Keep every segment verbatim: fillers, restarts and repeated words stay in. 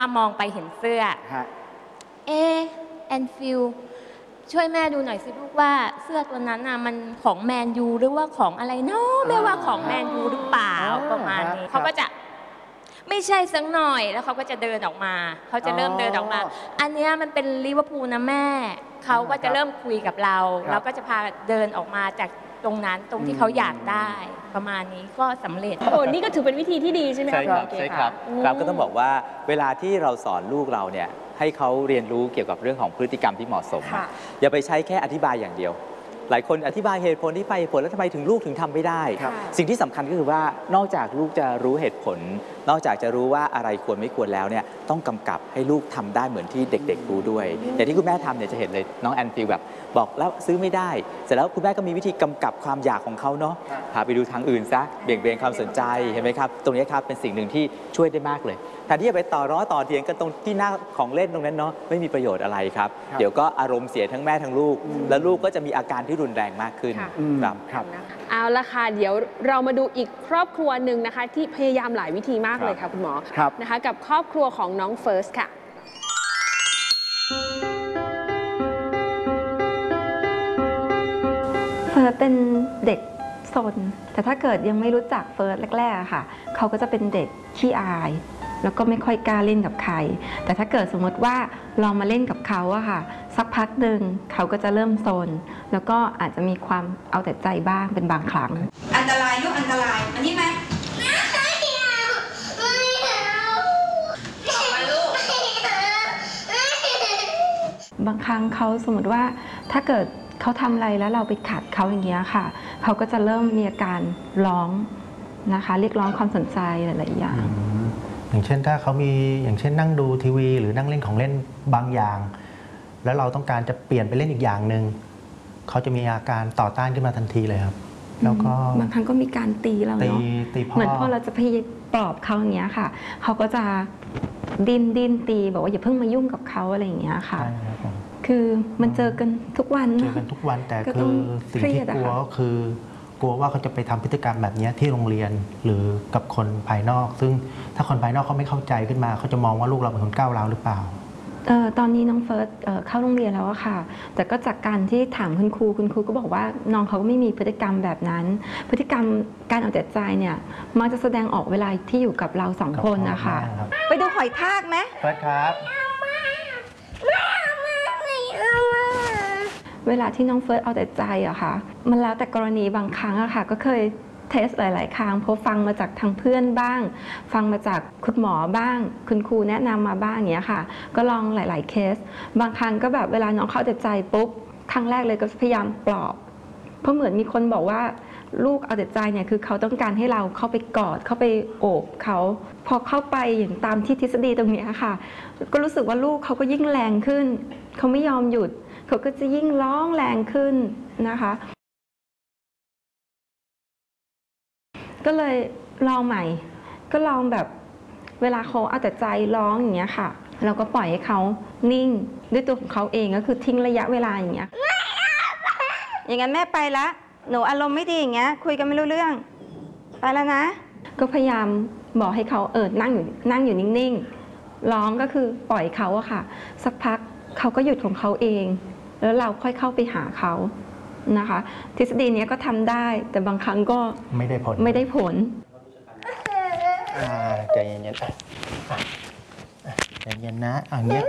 มองไปเห็นเสื้อเอแอนฟิลช่วยแม่ดูหน่อยสิลูกว่าเสื้อตัวนั้นน่ะมันของแมนยูหรือว่าของอะไรเนาะแม่ว่าของแมนยูหรือเปล่าประมาณนี้เขาก็จะไม่ใช่สักหน่อยแล้วเขาก็จะเดินออกมาเขาจะเริ่มเดินออกมาอันนี้มันเป็นลิเวอร์พูลนะแม่เขาก็จะเริ่มคุยกับเราแล้วก็จะพาเดินออกมาจากตรงนั้นตรงที่เขาอยากได้ประมาณนี้ก็สำเร็จโอ้นี่ก็ถือเป็นวิธีที่ดีใช่ไหมใช่ครับใช่ครับครับก็ต้องบอกว่าเวลาที่เราสอนลูกเราเนี่ยให้เขาเรียนรู้เกี่ยวกับเรื่องของพฤติกรรมที่เหมาะสมอย่าไปใช้แค่อธิบายอย่างเดียวหลายคนอธิบายเหตุผลที่ไปเหตุผลแล้วทำไมถึงลูกถึงทำไม่ได้สิ่งที่สำคัญก็คือว่านอกจากลูกจะรู้เหตุผลนอกจากจะรู้ว่าอะไรควรไม่ควรแล้วเนี่ยต้องกำกับให้ลูกทำได้เหมือนที่เด็กๆรู้ด้วยอย่างที่คุณแม่ทำเนี่ยจะเห็นเลยน้องแอนฟิลแบบบอกแล้วซื้อไม่ได้เสร็จแล้วคุณแม่ก็มีวิธีกำกับความอยากของเขาเนาะพาไปดูทางอื่นซะเบี่ยงเบนความสนใจเห็นไหมครับตรงนี้ครับเป็นสิ่งหนึ่งที่ช่วยได้มากเลยแทนที่จะไปต่อร้อต่อเถียงกันตรงที่หน้าของเล่นตรงนั้นเนาะไม่มีประโยชน์อะไรครับเดี๋ยวก็อารมณ์เสียทั้งแม่ทั้งลูกแล้วลูกก็จะมีอาการที่รุนแรงมากขึ้นครับครับเอาละค่ะเดี๋ยวเรามาดูอีกครอบครัวหนึ่งนะคะที่พยายามหลายวิธีมากเลยค่ะคุณหมอนะคะกับครอบครัวของน้องเฟิร์สค่ะเฟิร์สเป็นเด็กซนแต่ถ้าเกิดยังไม่รู้จักเฟิร์สแรกๆค่ะเขาก็จะเป็นเด็กขี้อายแล้วก็ไม่ค่อยกล้าเล่นกับใครแต่ถ้าเกิดสมมติว่าลองมาเล่นกับเขาอะค่ะสักพักหนึ่งเขาก็จะเริ่มซนแล้วก็อาจจะมีความเอาแต่ใจบ้างเป็นบางครั้งอันตรายลูกอันตรายอันนี้ไหมบางครั้งเขาสมมติว่าถ้าเกิดเขาทำอะไรแล้วเราไปขัดเขาอย่างเงี้ยค่ะเขาก็จะเริ่มมีอาการร้องนะคะเรียกร้องความสนใจหลายๆอย่างอย่างเช่นถ้าเขามีอย่างเช่นนั่งดูทีวีหรือนั่งเล่นของเล่นบางอย่างแล้วเราต้องการจะเปลี่ยนไปเล่นอีกอย่างหนึ่งเขาจะมีอาการต่อต้านขึ้นมาทันทีเลยครับแล้วก็บางครั้งก็มีการตีเราเนาะเหมือนพอเราจะพยายามปลอบเขาอย่างเงี้ยค่ะเขาก็จะดิ้นดิ้นตีบอกว่าอย่าเพิ่งมายุ่งกับเขาอะไรอย่างเงี้ยค่ะคือมันเจอกันทุกวันเจอกันทุกวันแต่คือสิ่งที่กลัวก็คือกลัวว่าเขาจะไปทำพฤติกรรมแบบนี้ที่โรงเรียนหรือกับคนภายนอกซึ่งถ้าคนภายนอกเขาไม่เข้าใจขึ้นมาเขาจะมองว่าลูกเราเป็นคนก้าวร้าวหรือเปล่าเอ่อตอนนี้น้องเฟิร์สเอ่อเข้าโรงเรียนแล้วอะค่ะแต่ก็จากการที่ถามคุณครูคุณครูก็บอกว่าน้องเขาก็ไม่มีพฤติกรรมแบบนั้นพฤติกรรมการเอาแต่ใจเนี่ยมักจะแสดงออกเวลาที่อยู่กับเราสองคนนะคะไปดูหอยทากไหมเฟิร์สครับเวลาที่น้องเฟิร์สเอาแต่ใจอะค่ะมันแล้วแต่กรณีบางครั้งอะค่ะก็เคยเทสหลายๆครั้งเพราะฟังมาจากทางเพื่อนบ้างฟังมาจากคุณหมอบ้างคุณครูแนะนำมาบ้างอย่างเงี้ยค่ะก็ลองหลายๆเคสบางครั้งก็แบบเวลาน้องเข้าแต่ใจปุ๊บครั้งแรกเลยก็พยายามปลอบเพราะเหมือนมีคนบอกว่าลูกเอาแต่ใจเนี่ยคือเขาต้องการให้เราเข้าไปกอดเข้าไปโอบเขาพอเข้าไปอย่างตามที่ทฤษฎีตรงนี้ค่ะก็รู้สึกว่าลูกเขาก็ยิ่งแรงขึ้นเขาไม่ยอมหยุดเขาก็จะยิ่งร้องแรงขึ้นนะคะก็เลยลองใหม่ก็ลองแบบเวลาเขาเอาแต่ใจร้องอย่างเงี้ยค่ะเราก็ปล่อยให้เขานิ่งด้วยตัวของเขาเองก็คือทิ้งระยะเวลาอย่างเงี้ยอย่างนั้นแม่ไปละหนูอารมณ์ไม่ดีอย่างเงี้ยคุยกันไม่รู้เรื่องไปแล้วนะก็พยายามบอกให้เขาเออนั่งอยู่นั่งอยู่นิ่งๆร้องก็คือปล่อยเขาอะค่ะสักพักเขาก็หยุดของเขาเองแล้วเราค่อยเข้าไปหาเขานะคะทฤษฎีนี้ก็ทำได้แต่บางครั้งก็ไม่ได้ผลไม่ได้ผลใจเย็นๆใจเย็นนะอย่างเงี้ย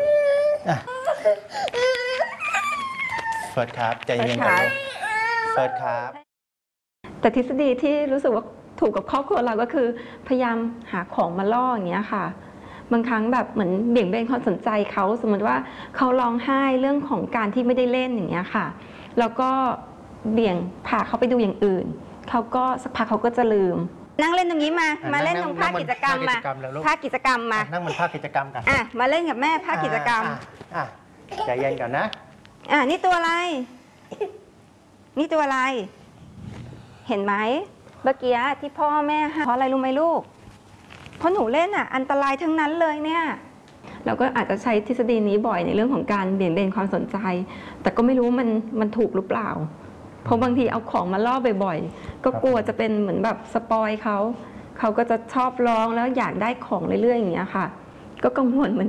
เฟิร์สครับใจเย็นๆครับเฟิร์สครับแต่ทฤษฎีที่รู้สึกว่าถูกกับครอบครัวเราก็คือพยายามหาของมาล่ออย่างเงี้ยค่ะบางครั้งแบบเหมือนเบี่ยงเบนความสนใจเขาสมมติว่าเขาร้องไห้เรื่องของการที่ไม่ได้เล่นอย่างเงี้ยค่ะแล้วก็เบี่ยงพาเขาไปดูอย่างอื่นเขาก็สักพักเขาก็จะลืมนั่งเล่นตรงนี้มามาเล่นตรงภาคกิจกรรมมาภาคกิจกรรมมานั่งมันภาคกิจกรรมกันอ่ะมาเล่นกับแม่ภาคกิจกรรมอ่ะใจเย็นก่อนนะอ่ะนี่ตัวอะไรนี่ตัวอะไรเห็นไหมเมื่อกี้ที่พ่อแม่เพราะอะไรรู้ไหมลูกเพราะหนูเล่นอ่ะอันตรายทั้งนั้นเลยเนี่ยเราก็อาจจะใช้ทฤษฎีนี้บ่อยในเรื่องของการเบี่ยงเบนความสนใจแต่ก็ไม่รู้มันมันถูกหรือเปล่าเพราะบางทีเอาของมาล่อบ่อยๆก็กลัวจะเป็นเหมือนแบบสปอยเขาเขาก็จะชอบร้องแล้วอยากได้ของเรื่อยๆอย่างเงี้ยค่ะก็กังวลเหมือน